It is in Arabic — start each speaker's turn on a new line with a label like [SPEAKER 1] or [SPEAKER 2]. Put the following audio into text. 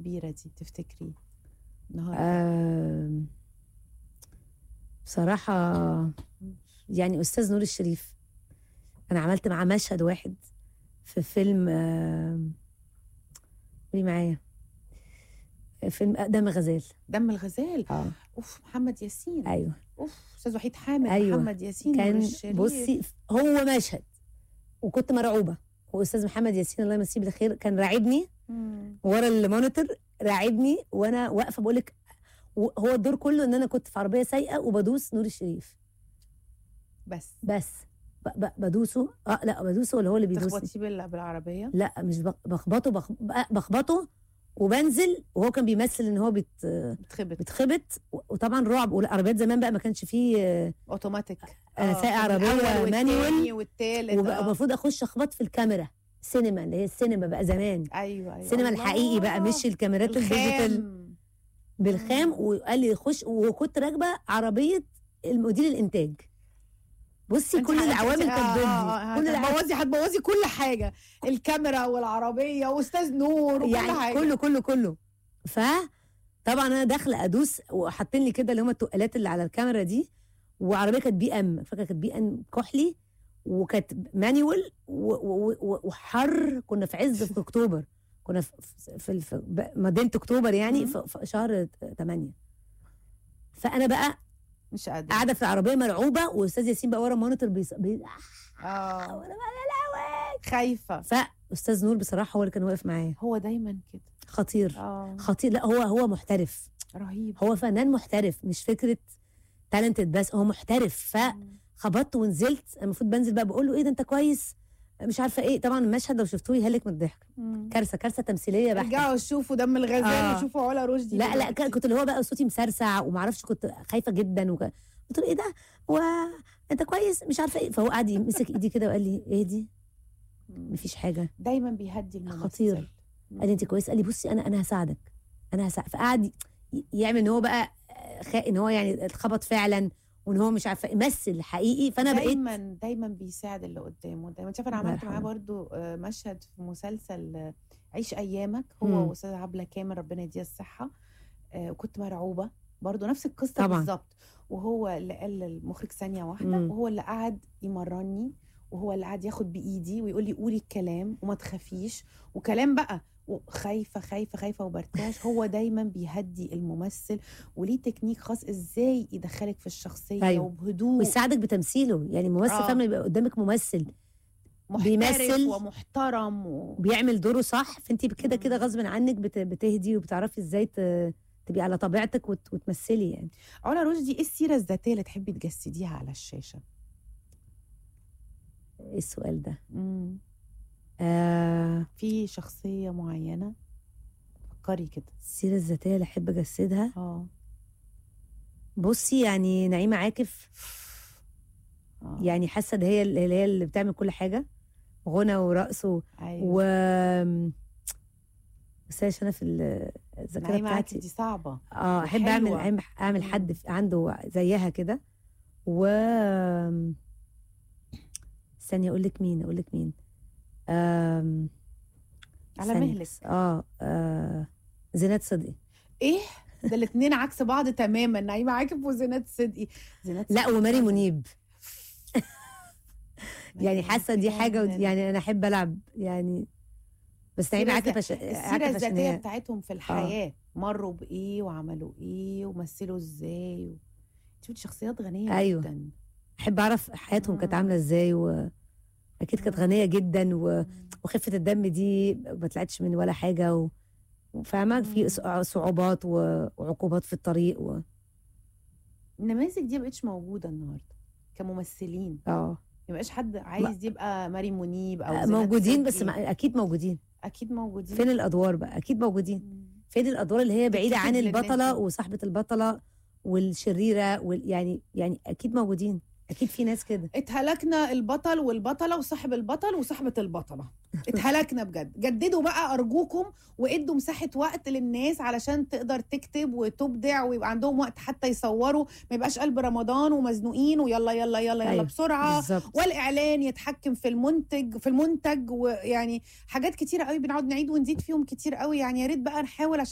[SPEAKER 1] الكبيرة دي تفتكري النهارده؟
[SPEAKER 2] بصراحة يعني أستاذ نور الشريف، أنا عملت معاه مشهد واحد في فيلم قولي معايا، فيلم دم غزال.
[SPEAKER 1] دم الغزال.
[SPEAKER 2] اه
[SPEAKER 1] اوف، محمد ياسين.
[SPEAKER 2] ايوه
[SPEAKER 1] استاذ وحيد حامد.
[SPEAKER 2] أيوة.
[SPEAKER 1] محمد ياسين
[SPEAKER 2] كان
[SPEAKER 1] نور الشريف.
[SPEAKER 2] بصي هو مشهد وكنت مرعوبة، واستاذ محمد ياسين الله يمسيه بالخير كان راعبني ورا المونيتور، راعبني وانا واقفه بقول لك. هو الدور كله ان انا كنت في عربيه سايقه وبدوس نور الشريف بس بدوسه. لا بدوسه ولا هو اللي بيدوسني؟
[SPEAKER 1] تخبطي بالعربيه؟
[SPEAKER 2] لا مش بخبطه وبنزل، وهو كان بيمثل ان هو بتخبط. وطبعا رعب، والعربيات زمان بقى ما كانش فيه
[SPEAKER 1] اوتوماتيك.
[SPEAKER 2] انا سايقه عربيه مانيوال
[SPEAKER 1] والتالت
[SPEAKER 2] ومفروض اخش اخبط في الكاميرا سينما، اللي هي السينما بقى زمان.
[SPEAKER 1] ايوه
[SPEAKER 2] السينما الحقيقي بقى، مش الكاميرات الديجيتال بالخام. وقال لي خش، وكنت راكبه عربيه المدير الانتاج. بصي كل العوامل كانت ضدي.
[SPEAKER 1] هتبوظي كل حاجه، الكاميرا والعربيه واستاذ نور وكل
[SPEAKER 2] يعني
[SPEAKER 1] حاجه،
[SPEAKER 2] كله. طبعا انا داخله ادوس، وحاطين لي كده اللي هم التقالات اللي على الكاميرا دي، وعربيه كانت بي ام، فاكره كانت بي ام كحلي، وكانت مانيوال وحر. كنا في عز في اكتوبر، كنا في مدينه اكتوبر يعني في شهر 8. فانا بقى
[SPEAKER 1] مش قادره،
[SPEAKER 2] قاعده في العربيه مرعوبه، واستاذ ياسين بقى ورا مونيتور
[SPEAKER 1] خايفه.
[SPEAKER 2] فاستاذ نور بصراحه هو اللي كان واقف معايا.
[SPEAKER 1] هو دايما كده
[SPEAKER 2] خطير. خطير. لا هو محترف
[SPEAKER 1] رهيب،
[SPEAKER 2] هو فنان محترف، مش فكره تالنتد بس، هو محترف. فخبطت ونزلت، المفروض بنزل بقى بقول له ايه ده انت كويس مش عارفه ايه. طبعا المشهد لو شفتوه يهلك من الضحك. كارثه تمثيليه بحته.
[SPEAKER 1] رجعوا شوفوا دم الغزال وشوفوا علا رشدي.
[SPEAKER 2] لا كنت اللي هو بقى صوتي مسرسع وما اعرفش، كنت خايفه جدا قلت له ايه ده انت كويس مش عارفه ايه. فهو قعد يمسك ايدي كده وقال لي ايه دي، مفيش حاجه.
[SPEAKER 1] دايما بيهدي الممثل.
[SPEAKER 2] خطير. قال لي انت كويس، قال لي بصي انا هساعدك. فقعد يعمل ان هو بقى ان هو يعني اتخبط فعلا، وان هو مش عارفه يمثل حقيقي. فانا
[SPEAKER 1] دايما بيساعد اللي قدامه. دايما شايفه انا عملت معاه برضو مشهد في مسلسل عيش ايامك، هو واستاذه عبله كامل ربنا يديها الصحه. وكنت مرعوبه برضو، نفس القصه بالظبط. وهو اللي قال للمخرج ثانيه واحده، وهو اللي قعد يمرني، وهو اللي قعد ياخد بايدي ويقول لي قولي الكلام وما تخافيش، وكلام بقى خايفه وبرتاش. هو دايما بيهدي الممثل، وليه تكنيك خاص ازاي يدخلك في الشخصيه. أيوة. وبهدوء،
[SPEAKER 2] ويساعدك بتمثيله. يعني ممثل فاهم يبقى قدامك ممثل
[SPEAKER 1] بيمثل ومحترم
[SPEAKER 2] بيعمل دوره صح، فانت كده غصب عنك بتهدي، وبتعرفي ازاي تبقي على طبيعتك وتمثلي. يعني
[SPEAKER 1] علا رشدي، ايه السيره الذاتيه اللي تحبي تجسديها على الشاشه؟
[SPEAKER 2] ايه السؤال ده؟
[SPEAKER 1] في شخصية معينة فكري كده.
[SPEAKER 2] السيرة الذاتية اللي أحب أجسدها؟ بصي يعني نعيمة عاكف. يعني حاسة ده هي اللي بتعمل كل حاجة، غنى ورقص
[SPEAKER 1] أيوة.
[SPEAKER 2] بس أنا في الذاكرة
[SPEAKER 1] نعيمة عاكف دي صعبة.
[SPEAKER 2] أحب أعمل حد عنده زيها كده. استني أقول لك مين.
[SPEAKER 1] على مهلك.
[SPEAKER 2] زينات صدقي.
[SPEAKER 1] ايه ده؟ الاثنين عكس بعض تماما، نعيمة عاكف وزينات صدقي.
[SPEAKER 2] لا وماري منيب. يعني حاسه دي حاجه يعني انا احب العب يعني. بس نعيمة عاكف
[SPEAKER 1] السيره الذاتيه بتاعتهم في الحياه مروا بايه وعملوا ايه ومثلوا ازاي شفتي شخصيات غنيه.
[SPEAKER 2] أيوة.
[SPEAKER 1] جدا.
[SPEAKER 2] احب اعرف حياتهم كانت عامله ازاي، اكيد كانت غنيه جدا، وخفه الدم دي ما طلعتش من ولا حاجه، وفاهمه في صعوبات وعقوبات في الطريق
[SPEAKER 1] النماذج دي ما بقتش موجوده النهارده كممثلين. ما بقاش حد عايز يبقى ماري منيب او
[SPEAKER 2] موجودين، بس اكيد موجودين. فين الادوار بقى؟ اكيد موجودين. فين الادوار اللي هي بعيده عن البطله وصاحبه البطله والشريره يعني اكيد موجودين. اكيد في ناس كده.
[SPEAKER 1] اتهلكنا البطل والبطله وصاحب البطل وصاحبه البطله. اتهلكنا بجد. جددوا بقى ارجوكم، وادوا مساحه وقت للناس علشان تقدر تكتب وتبدع، ويبقى عندهم وقت حتى يصوروا، ما يبقاش قلب رمضان ومزنوقين ويلا يلا يلا يلا. أيوة. بسرعه بالزبط. والاعلان يتحكم في المنتج، ويعني حاجات كتيره قوي بنقعد نعيد ونزيد فيهم كتير قوي. يعني يا ريت بقى نحاول